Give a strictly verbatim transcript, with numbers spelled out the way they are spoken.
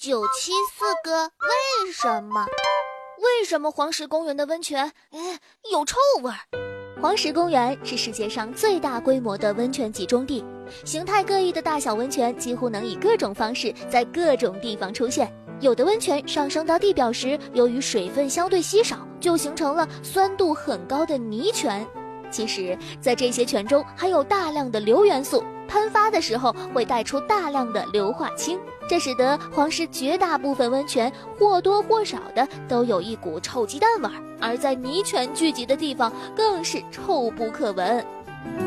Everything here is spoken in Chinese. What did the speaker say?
九七四个为什么？为什么黄石公园的温泉，哎，有臭味儿？ 黄石公园是世界上最大规模的温泉集中地，形态各异的大小温泉几乎能以各种方式在各种地方出现。有的温泉上升到地表时，由于水分相对稀少，就形成了酸度很高的泥泉。其实，在这些泉中含有大量的硫元素，喷发的时候会带出大量的硫化氢，这使得黄石绝大部分温泉或多或少的都有一股臭鸡蛋味儿，而在泥泉聚集的地方更是臭不可闻。